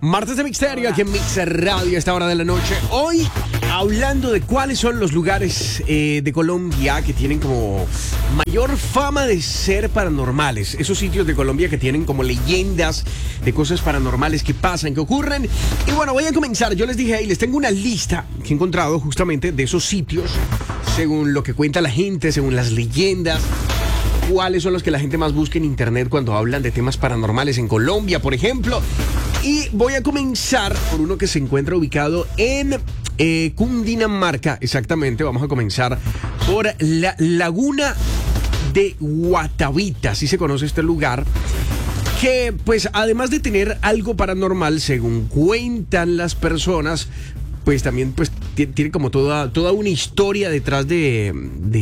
Martes de Misterio aquí en Mixer Radio a esta hora de la noche. Hoy hablando de cuáles son los lugares de Colombia que tienen como mayor fama de ser paranormales. Esos sitios de Colombia que tienen como leyendas de cosas paranormales que pasan, que ocurren. Y bueno, voy a comenzar. Yo les dije ahí, les tengo una lista que he encontrado justamente de esos sitios, según lo que cuenta la gente, según las leyendas. ¿Cuáles son los que la gente más busca en internet cuando hablan de temas paranormales en Colombia, por ejemplo? Y voy a comenzar por uno que se encuentra ubicado en Cundinamarca, exactamente. Vamos a comenzar por la Laguna de Guatavita, así se conoce este lugar, que pues además de tener algo paranormal, según cuentan las personas, pues también pues tiene como toda una historia detrás de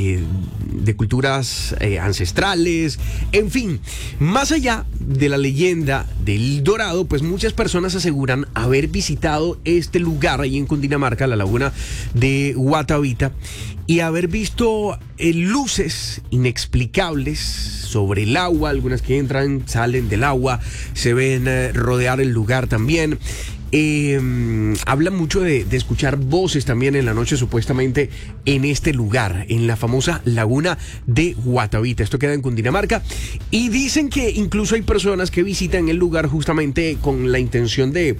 culturas ancestrales. En fin, más allá de la leyenda del Dorado, pues muchas personas aseguran haber visitado este lugar ahí en Cundinamarca, la Laguna de Guatavita, y haber visto luces inexplicables sobre el agua, algunas que entran, salen del agua, se ven rodear el lugar también. Habla mucho de escuchar voces también en la noche, supuestamente en este lugar, en la famosa Laguna de Guatavita. Esto queda en Cundinamarca. Y dicen que incluso hay personas que visitan el lugar justamente con la intención de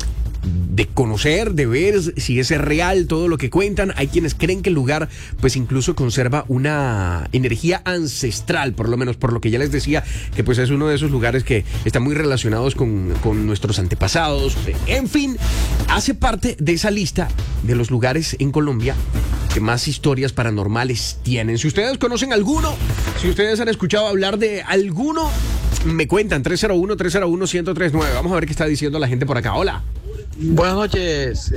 conocer, de ver si es real todo lo que cuentan. Hay quienes creen que el lugar pues incluso conserva una energía ancestral, por lo menos por lo que ya les decía, que pues es uno de esos lugares que están muy relacionados con nuestros antepasados. En fin, hace parte de esa lista de los lugares en Colombia que más historias paranormales tienen. Si ustedes conocen alguno, si ustedes han escuchado hablar de alguno, me cuentan. 301-301-1039. Vamos a ver qué está diciendo la gente por acá. Hola. Buenas noches,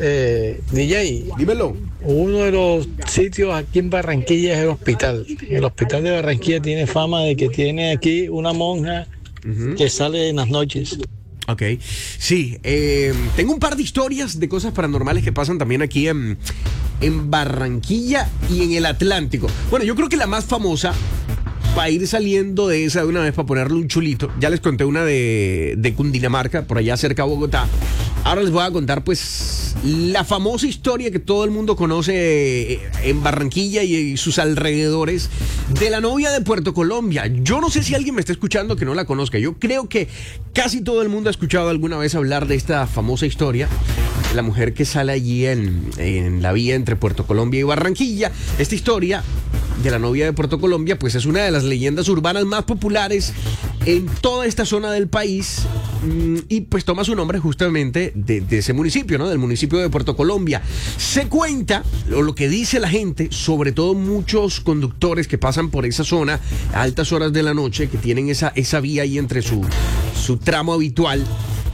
DJ. Dímelo. Uno de los sitios aquí en Barranquilla es el hospital. El hospital de Barranquilla tiene fama de que tiene aquí una monja que sale en las noches. Ok, sí, tengo un par de historias de cosas paranormales que pasan también aquí en Barranquilla y en el Atlántico. Bueno, yo creo que la más famosa, para ir saliendo de esa de una vez, para ponerle un chulito, ya les conté una de Cundinamarca, por allá cerca de Bogotá. Ahora les voy a contar pues la famosa historia que todo el mundo conoce en Barranquilla y sus alrededores, de la novia de Puerto Colombia. Yo no sé si alguien me está escuchando que no la conozca. Yo creo que casi todo el mundo ha escuchado alguna vez hablar de esta famosa historia, la mujer que sale allí en la vía entre Puerto Colombia y Barranquilla. Esta historia de la novia de Puerto Colombia pues es una de las leyendas urbanas más populares en toda esta zona del país, y pues toma su nombre justamente de ese municipio, ¿no? Del municipio de Puerto Colombia. Se cuenta, o lo que dice la gente, sobre todo muchos conductores que pasan por esa zona a altas horas de la noche, que tienen esa vía ahí entre su tramo habitual,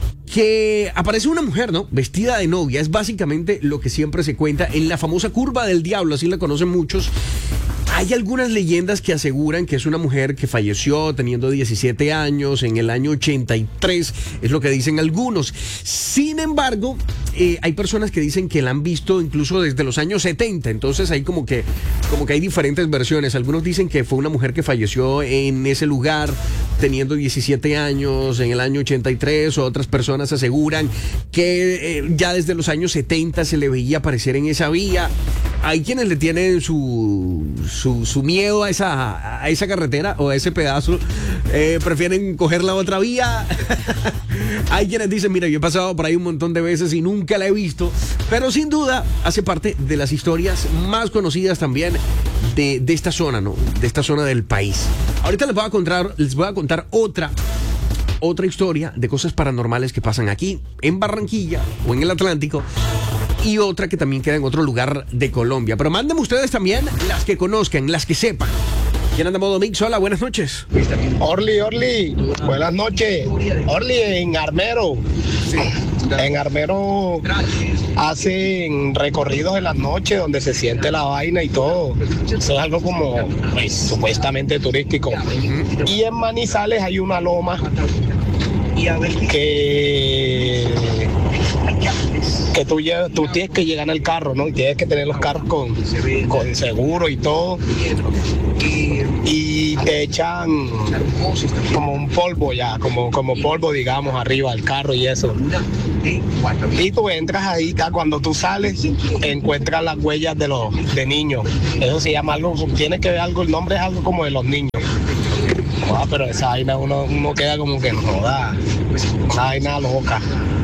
que aparece una mujer, ¿no? Vestida de novia. Es básicamente lo que siempre se cuenta en la famosa curva del diablo, así la conocen muchos. Hay algunas leyendas que aseguran que es una mujer que falleció teniendo 17 años en el año 83, es lo que dicen algunos. Sin embargo, hay personas que dicen que la han visto incluso desde los años 70, entonces hay como que hay diferentes versiones. Algunos dicen que fue una mujer que falleció en ese lugar teniendo 17 años en el año 83, o otras personas aseguran que ya desde los años 70 se le veía aparecer en esa vía. Hay quienes le tienen su miedo a esa carretera o a ese pedazo, prefieren coger la otra vía. Hay quienes dicen, mira, yo he pasado por ahí un montón de veces y nunca la he visto, pero sin duda hace parte de las historias más conocidas también de esta zona, ¿no? De esta zona del país. Ahorita les voy a contar otra historia de cosas paranormales que pasan aquí en Barranquilla o en el Atlántico, y otra que también queda en otro lugar de Colombia. Pero mándenme ustedes también las que conozcan, las que sepan. ¿Quién anda modo mix? Hola, buenas noches. Orly, buenas noches. Orly, en Armero. Sí. En Armero hacen recorridos en las noches donde se siente la vaina y todo. Eso es algo como, pues, supuestamente turístico. Y en Manizales hay una loma que que tú tienes que llegar en el carro, ¿no? Y tienes que tener los carros con seguro y todo. Y te echan como un polvo ya, como polvo, digamos, arriba del carro y eso. Y tú entras ahí, cuando tú sales, encuentras las huellas de niños. Eso se llama algo, tienes que ver algo, el nombre es algo como de los niños. Pero esa vaina uno queda como que no joda, una vaina loca.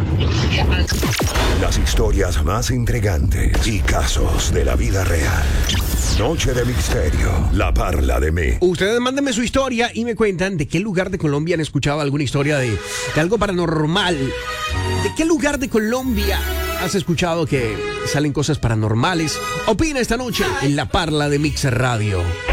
Las historias más intrigantes y casos de la vida real. Noche de misterio, la parla de mí. Ustedes mándenme su historia y me cuentan de qué lugar de Colombia han escuchado alguna historia de algo paranormal. ¿De qué lugar de Colombia has escuchado que salen cosas paranormales? Opina esta noche en la parla de Mix Radio.